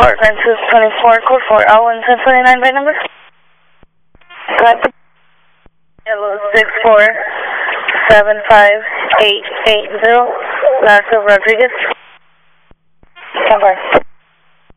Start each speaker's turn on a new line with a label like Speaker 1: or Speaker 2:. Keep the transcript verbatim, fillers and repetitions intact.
Speaker 1: Heartland two twenty-four, code four, L one ten twenty-nine, by number. Go ahead. Yellow six four seven five eight eight zero, Larso Rodriguez. Stand by.